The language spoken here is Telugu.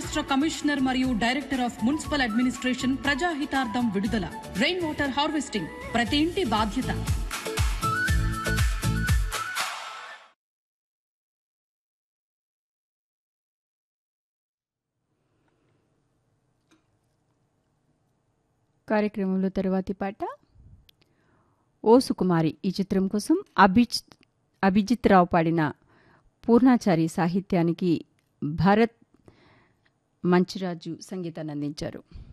రాష్ట్ర కమిషనర్ మరియు డైరెక్టర్ ఆఫ్ మున్సిపల్ అడ్మినిస్ట్రేషన్ ప్రజాహితార్థం విడుదల. రెయిన్ వాటర్ హార్వెస్టింగ్ ప్రతి ఇంటి బాధ్యత. కార్యక్రమంలో తరువాతి పాట ఓ సుకుమారి. ఈ చిత్రం కోసం అభిజిత్ రావు పాడిన పూర్ణాచారి సాహిత్యానికి భరత్ మంచిరాజు సంగీతాన్ని అందించారు.